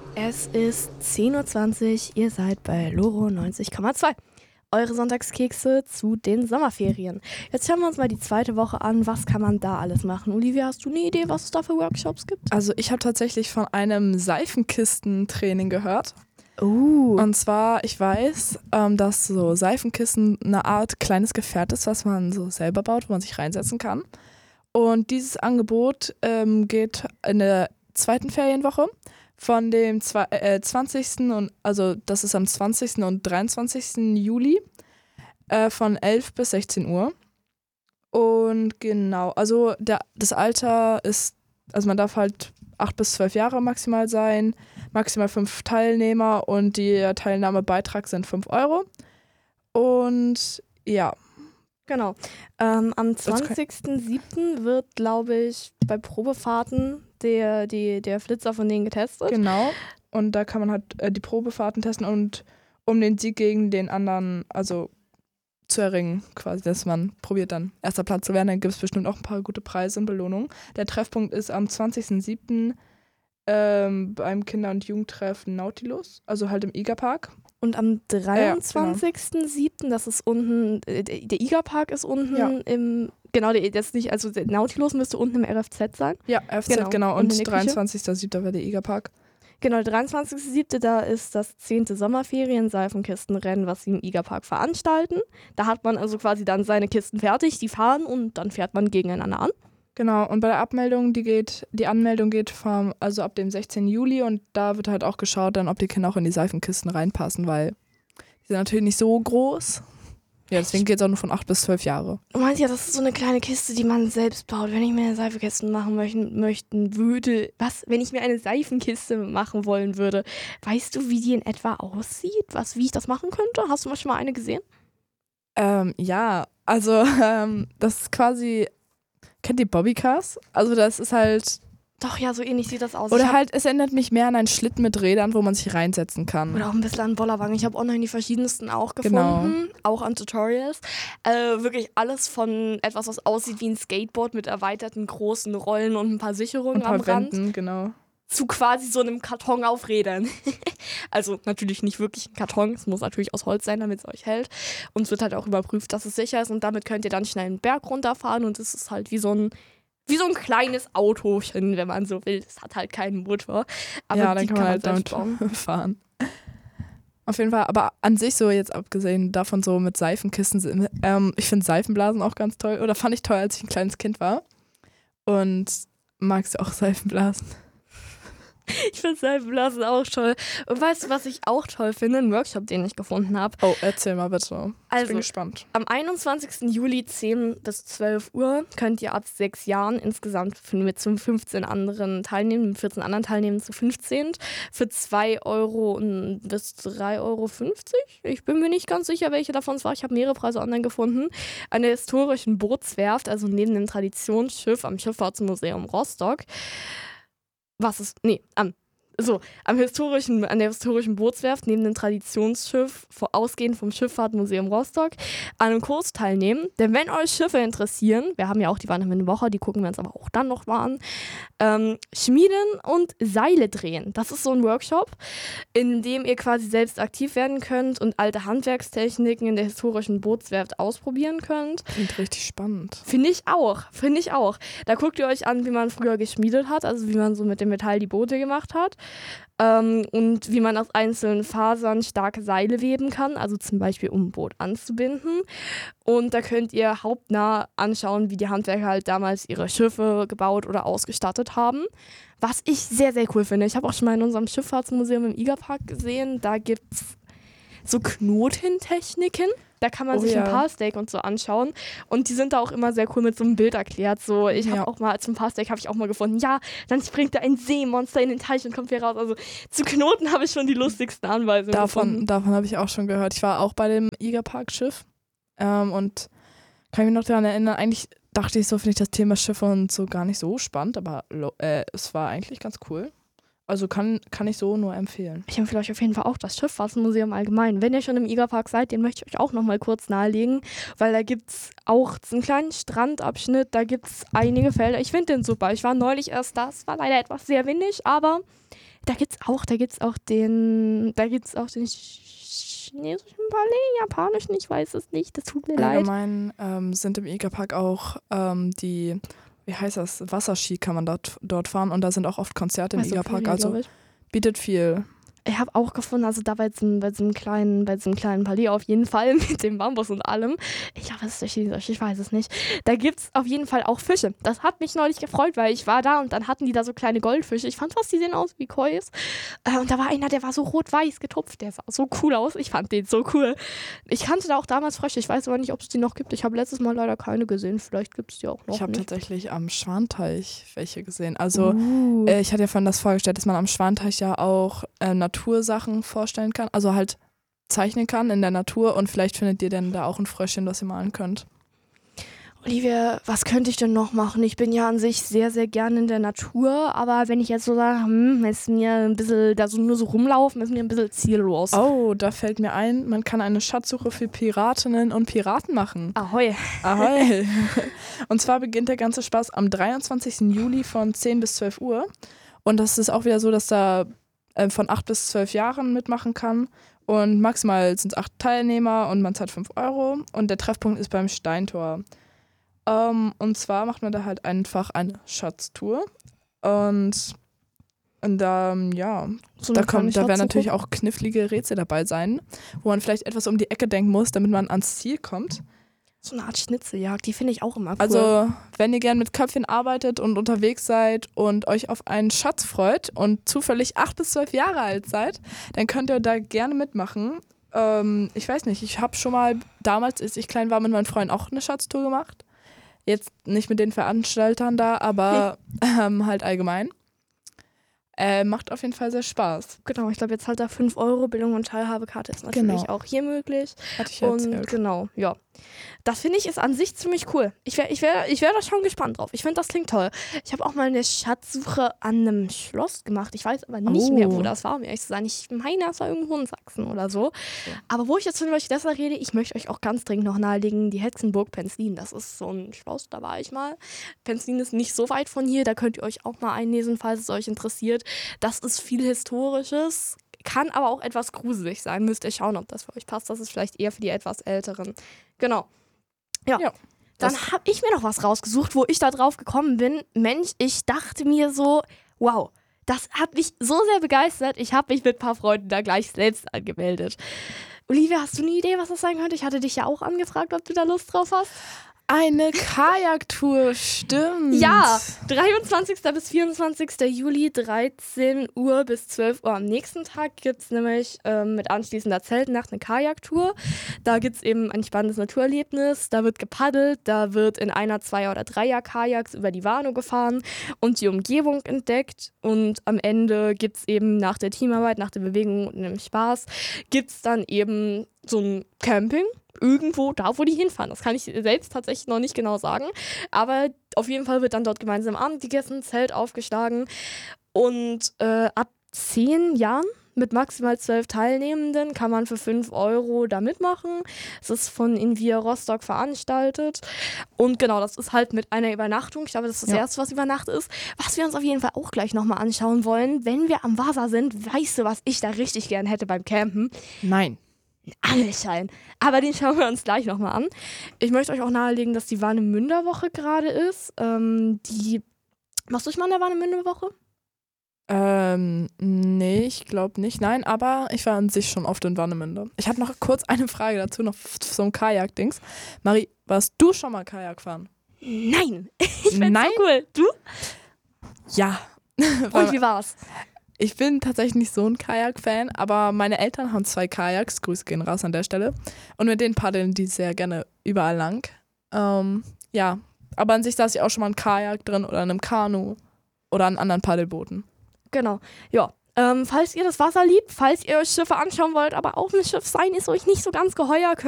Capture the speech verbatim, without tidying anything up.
Es ist zehn Uhr zwanzig, ihr seid bei Loro neunzig Komma zwei. Eure Sonntagskekse zu den Sommerferien. Jetzt hören wir uns mal die zweite Woche an. Was kann man da alles machen? Olivia, hast du eine Idee, was es da für Workshops gibt? Also ich habe tatsächlich von einem Seifenkistentraining gehört. Uh. Und zwar, ich weiß, ähm, dass so Seifenkissen eine Art kleines Gefährt ist, was man so selber baut, wo man sich reinsetzen kann. Und dieses Angebot ähm, geht in der zweiten Ferienwoche von dem zwei, äh, zwanzigsten und also das ist am zwanzigsten und dreiundzwanzigsten Juli äh, von elf bis sechzehn Uhr. Und genau, also der, das Alter ist, also man darf halt acht bis zwölf Jahre maximal sein, maximal fünf Teilnehmer und der Teilnahmebeitrag sind fünf Euro. Und ja. Genau. Ähm, am zwanzigsten siebten wird, glaube ich, bei Probefahrten der, die, der Flitzer von denen getestet. Genau. Und da kann man halt äh, die Probefahrten testen und um den Sieg gegen den anderen, also zu erringen, quasi, dass man probiert dann erster Platz zu werden. Dann gibt es bestimmt auch ein paar gute Preise und Belohnungen. Der Treffpunkt ist am zwanzigsten siebten Ähm, beim Kinder- und Jugendtreff Nautilus, also halt im Igerpark. Und am dreiundzwanzigsten siebten, das ist unten, äh, der Igerpark ist unten Ja. im, genau, der, das nicht, also der Nautilus müsste unten im R F Z sein. Ja, R F Z, Genau. genau. Und in Und der Küche. dreiundzwanzigsten siebten wäre der Igerpark. Genau, dreiundzwanzigsten siebten da ist das zehnte Sommerferien-Seifenkistenrennen, was sie im Igerpark veranstalten. Da hat man also quasi dann seine Kisten fertig, die fahren und dann fährt man gegeneinander an. Genau, und bei der Abmeldung, die geht, die Anmeldung geht vom, also ab dem sechzehnten Juli und da wird halt auch geschaut, dann, ob die Kinder auch in die Seifenkisten reinpassen, weil die sind natürlich nicht so groß. Ja, deswegen geht es auch nur von acht bis zwölf Jahre. Du meinst ja, das ist so eine kleine Kiste, die man selbst baut. Wenn ich mir eine Seifenkiste machen möchten, möchten würde, was, wenn ich mir eine Seifenkiste machen wollen würde, weißt du, wie die in etwa aussieht? Was, wie ich das machen könnte? Hast du mal schon mal eine gesehen? Ähm, ja, also ähm, das ist quasi, kennt ihr Bobbycars? Also das ist halt, Doch, ja, so ähnlich sieht das aus. Ich oder hab- halt, es erinnert mich mehr an einen Schlitten mit Rädern, wo man sich reinsetzen kann. Oder auch ein bisschen an Bollerwagen. Ich habe online die verschiedensten auch Genau. gefunden, auch an Tutorials. Äh, wirklich alles von etwas, was aussieht wie ein Skateboard mit erweiterten großen Rollen und ein paar Sicherungen Ein paar am Rand, Wänden, genau. zu quasi so einem Karton auf Rädern. Also natürlich nicht wirklich ein Karton, es muss natürlich aus Holz sein, damit es euch hält. Und es wird halt auch überprüft, dass es sicher ist und damit könnt ihr dann schnell einen Berg runterfahren und es ist halt wie so ein wie so ein kleines Autochen, wenn man so will. Es hat halt keinen Motor. Aber ja, die dann kann man halt selbst damit bauen. fahren. Auf jeden Fall, aber an sich so jetzt abgesehen davon so mit Seifenkissen, ähm, ich finde Seifenblasen auch ganz toll. Oder fand ich toll, als ich ein kleines Kind war. Und magst du auch Seifenblasen? Ich finde Seifenblasen auch toll. Und weißt du, was ich auch toll finde? Ein Workshop, den ich gefunden habe. Oh, erzähl mal bitte. Ich Also, bin gespannt. Am einundzwanzigsten Juli zehn bis zwölf Uhr könnt ihr ab sechs Jahren insgesamt mit zu fünfzehn anderen teilnehmen, mit vierzehn anderen teilnehmen zu fünfzehn für zwei Euro bis drei Euro fünfzig. Ich bin mir nicht ganz sicher, welche davon es war. Ich habe mehrere Preise online gefunden. An der historischen Bootswerft, also neben dem Traditionsschiff am Schifffahrtsmuseum Rostock. Was ist, nee, am So, am historischen, an der historischen Bootswerft neben dem Traditionsschiff, vor- ausgehend vom Schifffahrtsmuseum Rostock, an einem Kurs teilnehmen. Denn wenn euch Schiffe interessieren, wir haben ja auch die Wandermänner Woche, die gucken wir uns aber auch dann noch mal an, ähm, Schmieden und Seile drehen. Das ist so ein Workshop, in dem ihr quasi selbst aktiv werden könnt und alte Handwerkstechniken in der historischen Bootswerft ausprobieren könnt. Klingt richtig spannend. Finde ich auch, finde ich auch. Da guckt ihr euch an, wie man früher geschmiedet hat, also wie man so mit dem Metall die Boote gemacht hat. Ähm, und wie man aus einzelnen Fasern starke Seile weben kann, also zum Beispiel um ein Boot anzubinden. Und da könnt ihr hauptnah anschauen, wie die Handwerker halt damals ihre Schiffe gebaut oder ausgestattet haben. Was ich sehr, sehr cool finde. Ich habe auch schon mal in unserem Schifffahrtsmuseum im Igerpark gesehen, da gibt es so Knotentechniken. Da kann man Oh sich ja. ein Paarsteak und so anschauen. Und die sind da auch immer sehr cool mit so einem Bild erklärt. So, ich habe Ja. auch mal zum Paarsteak habe ich auch mal gefunden, ja, dann springt da ein Seemonster in den Teich und kommt hier raus. Also zu Knoten habe ich schon die lustigsten Anweisungen Davon, gefunden. davon habe ich auch schon gehört. Ich war auch bei dem Igerpark-Schiff ähm, und kann mich noch daran erinnern, eigentlich dachte ich so, finde ich das Thema Schiffe und so gar nicht so spannend, aber lo- äh, es war eigentlich ganz cool. Also kann, kann ich so nur empfehlen. Ich empfehle euch auf jeden Fall auch das Schifffahrtsmuseum allgemein. Wenn ihr schon im Igerpark seid, den möchte ich euch auch noch mal kurz nahelegen, weil da gibt es auch einen kleinen Strandabschnitt, da gibt es einige Felder. Ich finde den super. Ich war neulich erst da, es war leider etwas sehr windig, aber Da gibt's auch, da gibt's auch den, da gibt's auch den chinesischen Palais, japanischen, ich weiß es nicht, das tut mir leid. Allgemein ähm, sind im Egerpark auch ähm, die, wie heißt das, Wasserski kann man dort, dort fahren und da sind auch oft Konzerte im Weißt du, Egerpark, Ferien, also glaub ich. bietet viel. Ich habe auch gefunden, also da bei diesem, bei diesem kleinen, bei diesem kleinen Palais auf jeden Fall mit dem Bambus und allem. Ich glaube, es ist der chinesische, ich weiß es nicht. Da gibt es auf jeden Fall auch Fische. Das hat mich neulich gefreut, weil ich war da und dann hatten die da so kleine Goldfische. Ich fand fast, die sehen aus wie Kois. Äh, und da war einer, der war so rot-weiß getupft. Der sah so cool aus. Ich fand den so cool. Ich kannte da auch damals Frösche. Ich weiß aber nicht, ob es die noch gibt. Ich habe letztes Mal leider keine gesehen. Vielleicht gibt es die auch noch. Ich habe nicht. tatsächlich am Schwanteich welche gesehen. Also Uh. äh, ich hatte ja vorhin das vorgestellt, dass man am Schwanteich ja auch äh, Natursachen vorstellen kann, also halt zeichnen kann in der Natur und vielleicht findet ihr denn da auch ein Fröschchen, das ihr malen könnt. Olivia, was könnte ich denn noch machen? Ich bin ja an sich sehr, sehr gerne in der Natur, aber wenn ich jetzt so sage, hm, ist mir ein bisschen, da so nur so rumlaufen, ist mir ein bisschen ziellos. Oh, da fällt mir ein, man kann eine Schatzsuche für Piratinnen und Piraten machen. Ahoi. Ahoi. Und zwar beginnt der ganze Spaß am dreiundzwanzigsten Juli von zehn bis zwölf Uhr und das ist auch wieder so, dass da äh, von acht bis zwölf Jahren mitmachen kann. Und maximal sind es acht Teilnehmer und man zahlt fünf Euro. Und der Treffpunkt ist beim Steintor. Um, und zwar macht man da halt einfach eine Schatztour. Und, und da, ja, So da, eine kommt, da kleine werden natürlich Schatzsuche? auch knifflige Rätsel dabei sein, wo man vielleicht etwas um die Ecke denken muss, damit man ans Ziel kommt. So eine Art Schnitzeljagd, die finde ich auch immer cool. Also, wenn ihr gern mit Köpfchen arbeitet und unterwegs seid und euch auf einen Schatz freut und zufällig acht bis zwölf Jahre alt seid, dann könnt ihr da gerne mitmachen. Ähm, ich weiß nicht, ich habe schon mal damals, als ich klein war, mit meinen Freunden auch eine Schatztour gemacht. Jetzt nicht mit den Veranstaltern da, aber ähm, halt allgemein. Äh, macht auf jeden Fall sehr Spaß. Genau, ich glaube, jetzt halt da fünf Euro Bildung und Teilhabekarte ist natürlich Genau. auch hier möglich. Hatte ich ja Und erzählt. genau, ja. Das finde ich ist an sich ziemlich cool. Ich wäre ich wär, ich wär da schon gespannt drauf. Ich finde, das klingt toll. Ich habe auch mal eine Schatzsuche an einem Schloss gemacht. Ich weiß aber nicht Oh. mehr, wo das war, um ehrlich zu sein. Ich meine, das war irgendwo in Sachsen oder so. Aber wo ich jetzt von euch deshalb rede, ich möchte euch auch ganz dringend noch nahelegen, die Hexenburg Penzlin. Das ist so ein Schloss, da war ich mal. Penzlin ist nicht so weit von hier, da könnt ihr euch auch mal einlesen, falls es euch interessiert. Das ist viel Historisches. Kann aber auch etwas gruselig sein. Müsst ihr schauen, ob das für euch passt. Das ist vielleicht eher für die etwas Älteren. Genau. Ja. Ja, Dann das- habe ich mir noch was rausgesucht, wo ich da drauf gekommen bin. Mensch, ich dachte mir so, wow, das hat mich so sehr begeistert. Ich habe mich mit ein paar Freunden da gleich selbst angemeldet. Olivia, hast du eine Idee, was das sein könnte? Ich hatte dich ja auch angefragt, ob du da Lust drauf hast. Eine Kajaktour, stimmt. Ja, dreiundzwanzigsten bis vierundzwanzigsten Juli, dreizehn Uhr bis zwölf Uhr. Am nächsten Tag gibt es nämlich ähm, mit anschließender Zeltnacht eine Kajaktour. Da gibt es eben ein spannendes Naturerlebnis. Da wird gepaddelt, da wird in einer, Zweier- oder Dreier-Kajaks über die Warnow gefahren und die Umgebung entdeckt. Und am Ende gibt es eben nach der Teamarbeit, nach der Bewegung und dem Spaß, gibt es dann eben so ein Camping. Irgendwo da, wo die hinfahren. Das kann ich selbst tatsächlich noch nicht genau sagen. Aber auf jeden Fall wird dann dort gemeinsam Abend gegessen, Zelt aufgeschlagen. Und äh, ab zehn Jahren mit maximal zwölf Teilnehmenden kann man für fünf Euro da mitmachen. Es ist von Invia Rostock veranstaltet. Und genau, das ist halt mit einer Übernachtung. Ich glaube, das ist das Ja. Erste, was über Nacht ist. Was wir uns auf jeden Fall auch gleich nochmal anschauen wollen. Wenn wir am Wasser sind, weißt du, was ich da richtig gern hätte beim Campen? Nein. Angelschein. Aber den schauen wir uns gleich nochmal an. Ich möchte euch auch nahelegen, dass die Warnemünde-Woche gerade ist. Ähm, die. Machst du schon mal eine Warnemünde-Woche? Ähm, nee, ich glaube nicht. Nein, aber ich war an sich schon oft in Warnemünde. Ich habe noch kurz eine Frage dazu, noch zu so einem Kajak-Dings. Marie, warst du schon mal Kajak fahren? Nein. Ich find's Nein? so cool. Du? Ja. Und wie war's? Ich bin tatsächlich nicht so ein Kajak-Fan, aber meine Eltern haben zwei Kajaks, Grüße gehen raus an der Stelle. Und mit denen paddeln die sehr gerne überall lang. Ähm, ja, aber an sich saß ich auch schon mal in einem Kajak drin oder in einem Kanu oder an anderen Paddelbooten. Genau. Ja. Ähm, falls ihr das Wasser liebt, falls ihr euch Schiffe anschauen wollt, aber auf dem Schiff sein ist euch nicht so ganz geheuer, könnt